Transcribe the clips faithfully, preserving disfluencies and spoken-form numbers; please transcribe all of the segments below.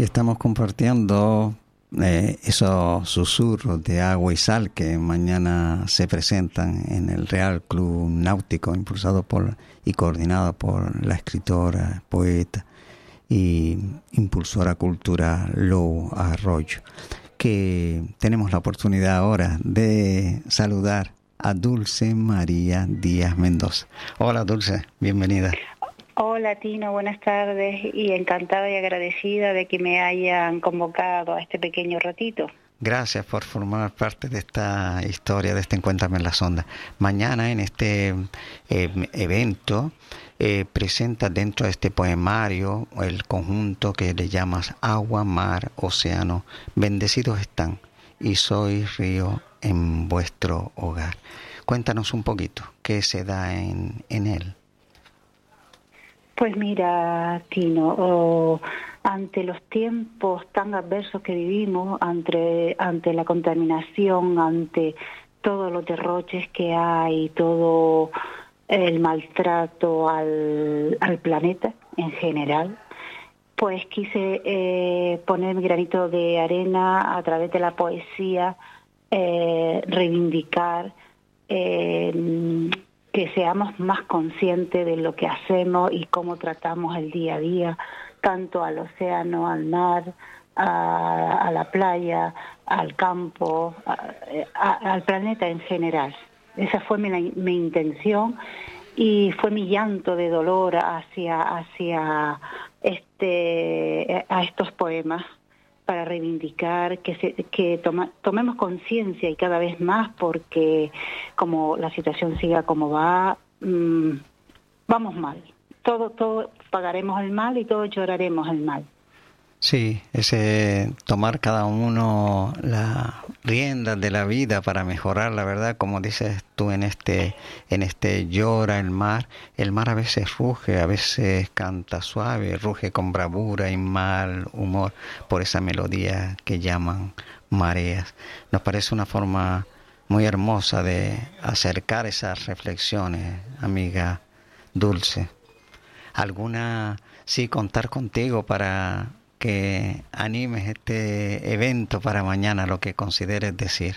Y estamos compartiendo eh, esos susurros de agua y sal que mañana se presentan en el Real Club Náutico, impulsado por y coordinado por la escritora, poeta y impulsora cultural Lou Arroyo, que tenemos la oportunidad ahora de saludar a Dulce María Díaz Mendoza. Hola Dulce, bienvenida. Hola Tino, buenas tardes y encantada y agradecida de que me hayan convocado a este pequeño ratito. Gracias por formar parte de esta historia, de este Encuéntrame en las Ondas. Mañana en este eh, evento eh, presenta dentro de este poemario el conjunto que le llamas Agua, Mar, Océano. Bendecidos están y soy río en vuestro hogar. Cuéntanos un poquito qué se da en, en él. Pues mira, Tino, oh, ante los tiempos tan adversos que vivimos, ante, ante la contaminación, ante todos los derroches que hay, todo el maltrato al, al planeta en general, pues quise eh, poner mi granito de arena a través de la poesía, eh, reivindicar eh, que seamos más conscientes de lo que hacemos y cómo tratamos el día a día, tanto al océano, al mar, a, a la playa, al campo, a, a, al planeta en general. Esa fue mi, mi intención y fue mi llanto de dolor hacia, hacia este, a estos poemas, para reivindicar que, se, que toma, tomemos conciencia y cada vez más, porque como la situación siga como va, mmm, vamos mal. Todo, todo pagaremos el mal y todos lloraremos el mal. Sí, ese tomar cada uno las riendas de la vida para mejorar, la verdad, como dices tú en este, en este llora el mar. El mar a veces ruge, a veces canta suave, ruge con bravura y mal humor por esa melodía que llaman mareas. Nos parece una forma muy hermosa de acercar esas reflexiones, amiga Dulce. ¿Alguna, sí, contar contigo para que animes este evento para mañana, lo que consideres decir?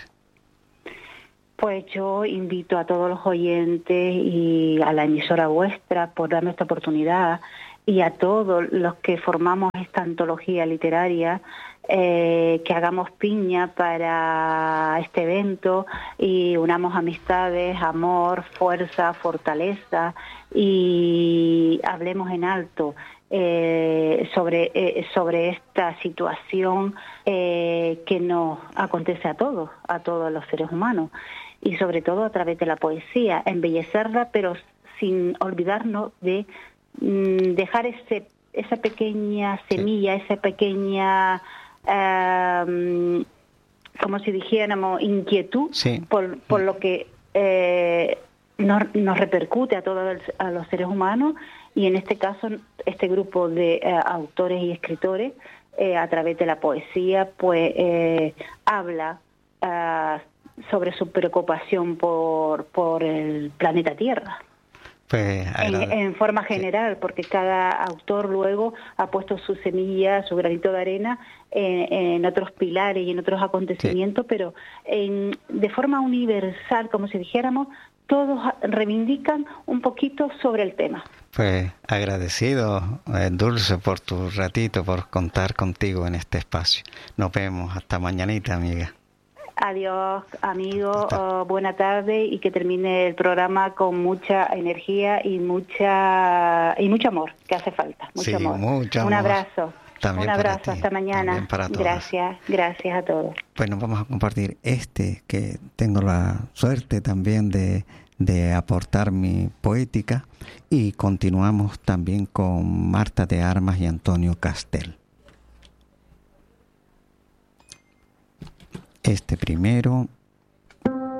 Pues yo invito a todos los oyentes y a la emisora vuestra por darme esta oportunidad, y a todos los que formamos esta antología literaria, eh, que hagamos piña para este evento y unamos amistades, amor, fuerza, fortaleza, y hablemos en alto Eh, sobre eh, sobre esta situación eh, que nos acontece a todos, a todos los seres humanos, y sobre todo a través de la poesía, embellecerla, pero sin olvidarnos de mm, dejar ese esa pequeña semilla, sí. esa pequeña, eh, como si dijéramos, inquietud, sí. por, por lo que eh, nos, nos repercute a todos a los seres humanos. Y en este caso, este grupo de eh, autores y escritores, eh, a través de la poesía, pues eh, habla uh, sobre su preocupación por, por el planeta Tierra. Pues, en, en forma general, sí. porque cada autor luego ha puesto su semilla, su granito de arena en, en otros pilares y en otros acontecimientos, sí. pero en, de forma universal, como si dijéramos, todos reivindican un poquito sobre el tema. Pues agradecido, eh, Dulce, por tu ratito, por contar contigo en este espacio. Nos vemos hasta mañanita, amiga. Adiós, amigo, uh, buena tarde, y que termine el programa con mucha energía y mucha y mucho amor, que hace falta, mucho sí, amor. Mucho Un amor. abrazo. También Un abrazo, para ti, hasta mañana. Para todos. Gracias, gracias a todos. Pues nos vamos a compartir este, que tengo la suerte también de, de aportar mi poética, y continuamos también con Marta de Armas y Antonio Castel. Este primero